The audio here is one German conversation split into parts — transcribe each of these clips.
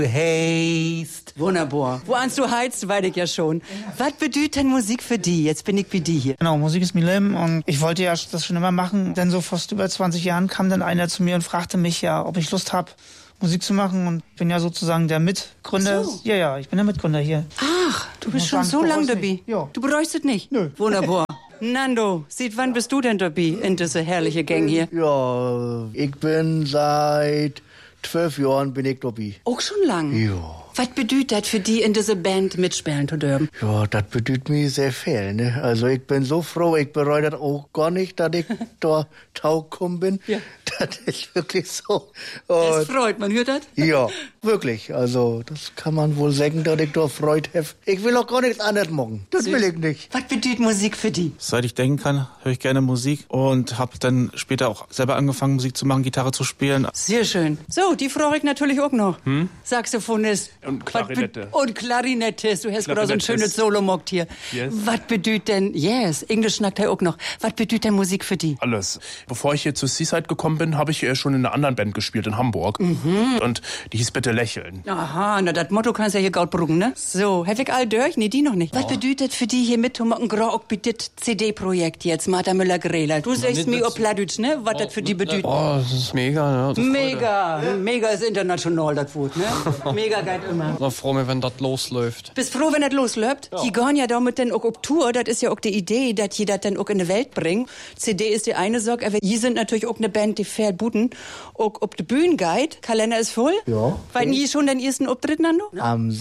Heist. Wunderbar. Wo ans du heizt, weiß ich ja schon. Was bedeutet denn Musik für die? Jetzt bin ich wie die hier. Genau, Musik ist mein Leben und ich wollte ja das schon immer machen. Denn so fast über 20 Jahren kam dann einer zu mir und fragte mich ja, ob ich Lust habe, Musik zu machen, und bin ja sozusagen der Mitgründer. So. Ja, ich bin der Mitgründer hier. Ach, du bist schon so lange dabei. Ja. Du bereust es nicht? Nö. Wunderbar. Nando, seit wann bist du denn dabei in diese herrliche Gang hier? Ja, ich bin seit 12 Jahren bin ich dabei. Auch schon lang? Ja. Was bedeutet das für die, in diese Band mitspielen zu dürfen? Ja, das bedeutet mir sehr viel, ne? Also ich bin so froh, ich bereue das auch gar nicht, dass ich da taugekommen bin. Ja. Das ist wirklich so. Das Und freut, man hört das? ja, wirklich. Also das kann man wohl sagen, dass ich da Freude habe. Ich will auch gar nichts anderes machen. Das will ich nicht. Was bedeutet Musik für die? Seit ich denken kann, höre ich gerne Musik und habe dann später auch selber angefangen, Musik zu machen, Gitarre zu spielen. Sehr schön. So, die frage ich natürlich auch noch. Saxophonist. Und Klarinette. Und Klarinettist. Du hast gerade so ein schönes Solo mockt hier. Yes. Was bedeutet denn, Englisch schnackt er auch noch. Was bedeutet denn Musik für die? Alles. Bevor ich hier zu Seaside gekommen bin, habe ich schon in einer anderen Band gespielt in Hamburg. Und die hieß Bitte lächeln. Aha, na, das Motto kannst ja hier gaut bruggen, ne? So, hab ich all durch? Nee, die noch nicht. Was bedeutet für die hier mitzumachen, gerade auch bei dit CD-Projekt jetzt, Martha Müller-Grela? Du sagst mir auf Plattdeutsch, ne? Was das für die bedeutet? Oh, das ist mega, ne? Mega ist international, das Wort, ne? Mega geil immer. Ich freue mich, wenn das losläuft. Bist froh, wenn das losläuft? Die gehen ja damit dann auch auf Tour. Das ist ja auch die Idee, dass die das dann auch in die Welt bringen. CD ist die eine Sache, aber die sind natürlich auch eine Band, die fair buten. Auch auf die Bühne geht. Kalender ist voll. Ja. Weil die schon den ersten Auftritt, Nando? Am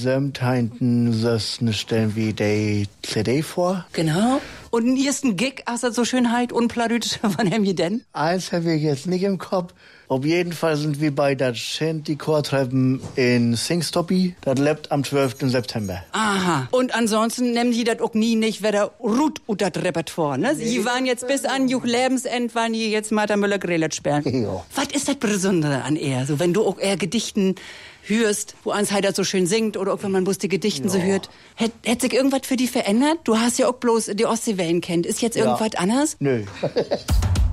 7. stellen wir die CD vor. Genau. Und den ersten Gig, hast du so Schönheit und Plattdeutsch, wann haben wir denn? Eins habe ich jetzt nicht im Kopf. Auf jeden Fall sind wir bei der Shanty-Chortreppen in Singstoppi. Das lebt am 12. September. Aha. Und ansonsten nehmen die das auch nie nicht wieder Rut unter das Repertoire, ne? Sie waren jetzt bis an Juch Lebensend, waren die jetzt Martha Müller-Grelet sperren. Ja. Was ist das Besondere an er? So, wenn du auch eher Gedichten hörst, wo ans Heider so schön singt, oder auch wenn man bloß die Gedichten so hört. Hätte sich irgendwas für die verändert? Du hast ja auch bloß die Ostseewellen kennt. Ist jetzt irgendwas anders? Nö.